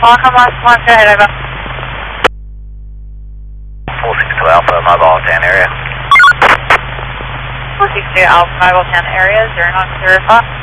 Come on, go ahead, over. 462 Alpha, mobile 10 area. 462 Alpha, mobile 10 area, 0905.